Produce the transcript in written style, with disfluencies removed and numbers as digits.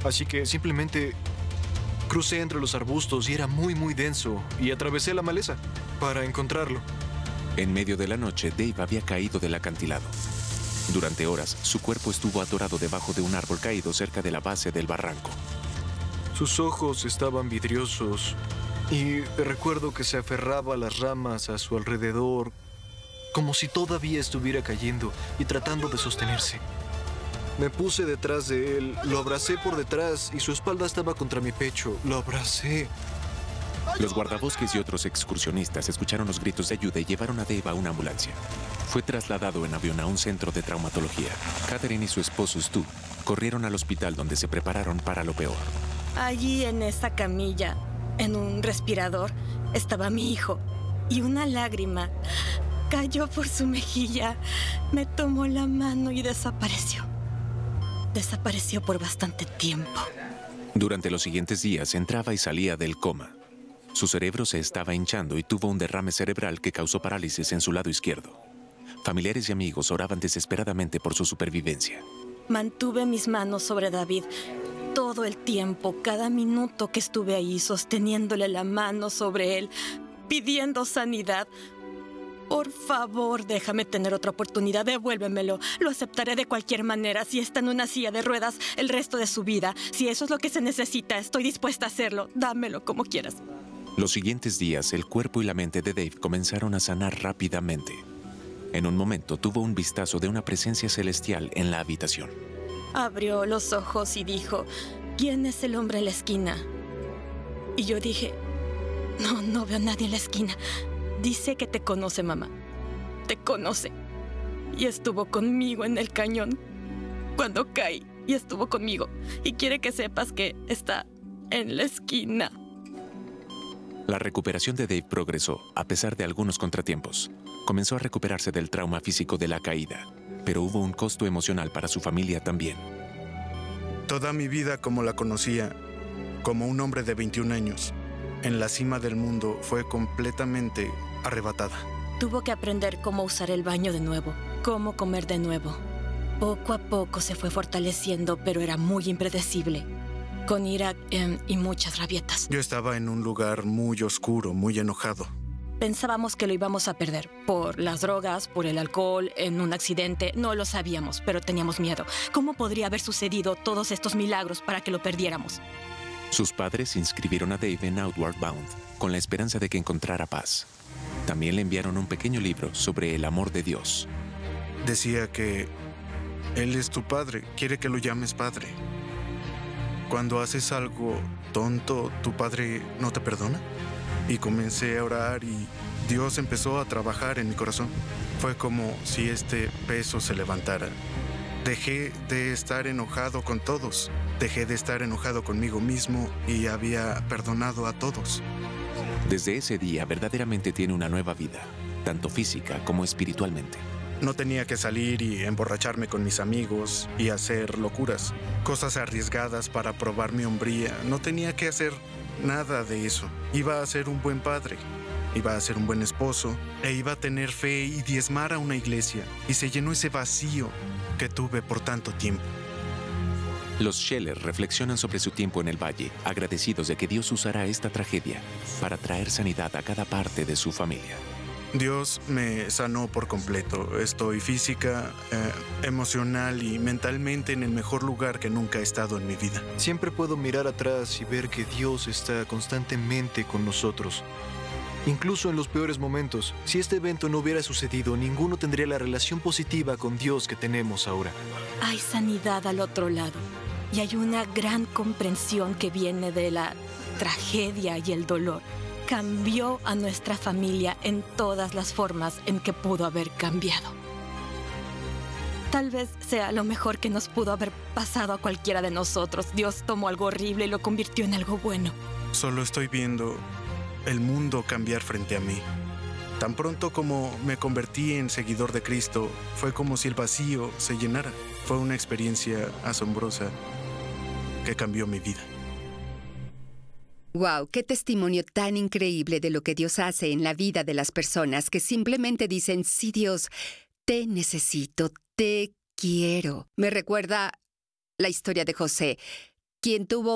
Así que simplemente crucé entre los arbustos y era muy, muy denso, y atravesé la maleza para encontrarlo. En medio de la noche, Dave había caído del acantilado. Durante horas, su cuerpo estuvo atorado debajo de un árbol caído cerca de la base del barranco. Sus ojos estaban vidriosos y recuerdo que se aferraba a las ramas a su alrededor, como si todavía estuviera cayendo y tratando de sostenerse. Me puse detrás de él, lo abracé por detrás y su espalda estaba contra mi pecho. Lo abracé. Los guardabosques y otros excursionistas escucharon los gritos de ayuda y llevaron a Dave a una ambulancia. Fue trasladado en avión a un centro de traumatología. Catherine y su esposo Stu corrieron al hospital donde se prepararon para lo peor. Allí en esa camilla, en un respirador, estaba mi hijo. Y una lágrima cayó por su mejilla. Me tomó la mano y desapareció. Desapareció por bastante tiempo. Durante los siguientes días entraba y salía del coma. Su cerebro se estaba hinchando y tuvo un derrame cerebral que causó parálisis en su lado izquierdo. Familiares y amigos oraban desesperadamente por su supervivencia. Mantuve mis manos sobre David todo el tiempo, cada minuto que estuve ahí, sosteniéndole la mano sobre él, pidiendo sanidad. Por favor, déjame tener otra oportunidad, devuélvemelo. Lo aceptaré de cualquier manera. Si está en una silla de ruedas el resto de su vida, si eso es lo que se necesita, estoy dispuesta a hacerlo. Dámelo como quieras. Los siguientes días, el cuerpo y la mente de Dave comenzaron a sanar rápidamente. En un momento, tuvo un vistazo de una presencia celestial en la habitación. Abrió los ojos y dijo, ¿quién es el hombre en la esquina? Y yo dije, no veo a nadie en la esquina. Dice que te conoce, mamá. Te conoce. Y estuvo conmigo en el cañón cuando caí. Y estuvo conmigo. Y quiere que sepas que está en la esquina. La recuperación de Dave progresó, a pesar de algunos contratiempos. Comenzó a recuperarse del trauma físico de la caída, pero hubo un costo emocional para su familia también. Toda mi vida como la conocía, como un hombre de 21 años, en la cima del mundo, fue completamente arrebatada. Tuvo que aprender cómo usar el baño de nuevo, cómo comer de nuevo. Poco a poco se fue fortaleciendo, pero era muy impredecible, con ira y muchas rabietas. Yo estaba en un lugar muy oscuro, muy enojado. Pensábamos que lo íbamos a perder, por las drogas, por el alcohol, en un accidente. No lo sabíamos, pero teníamos miedo. ¿Cómo podría haber sucedido todos estos milagros para que lo perdiéramos? Sus padres inscribieron a Dave en Outward Bound, con la esperanza de que encontrara paz. También le enviaron un pequeño libro sobre el amor de Dios. Decía que Él es tu padre, quiere que lo llames padre. Cuando haces algo tonto, ¿tu padre no te perdona? Y comencé a orar y Dios empezó a trabajar en mi corazón. Fue como si este peso se levantara. Dejé de estar enojado con todos. Dejé de estar enojado conmigo mismo y había perdonado a todos. Desde ese día verdaderamente tiene una nueva vida, tanto física como espiritualmente. No tenía que salir y emborracharme con mis amigos y hacer locuras, cosas arriesgadas para probar mi hombría. No tenía que hacer nada de eso. Iba a ser un buen padre, iba a ser un buen esposo e iba a tener fe y diezmar a una iglesia. Y se llenó ese vacío que tuve por tanto tiempo. Los Scheller reflexionan sobre su tiempo en el valle, agradecidos de que Dios usará esta tragedia para traer sanidad a cada parte de su familia. Dios me sanó por completo. Estoy física, emocional y mentalmente en el mejor lugar que nunca he estado en mi vida. Siempre puedo mirar atrás y ver que Dios está constantemente con nosotros. Incluso en los peores momentos. Si este evento no hubiera sucedido, ninguno tendría la relación positiva con Dios que tenemos ahora. Hay sanidad al otro lado. Y hay una gran comprensión que viene de la tragedia y el dolor. Cambió a nuestra familia en todas las formas en que pudo haber cambiado. Tal vez sea lo mejor que nos pudo haber pasado a cualquiera de nosotros. Dios tomó algo horrible y lo convirtió en algo bueno. Solo estoy viendo el mundo cambiar frente a mí. Tan pronto como me convertí en seguidor de Cristo, fue como si el vacío se llenara. Fue una experiencia asombrosa que cambió mi vida. ¡Wow! ¡Qué testimonio tan increíble de lo que Dios hace en la vida de las personas que simplemente dicen, sí, Dios, te necesito, te quiero! Me recuerda la historia de José. quien tuvo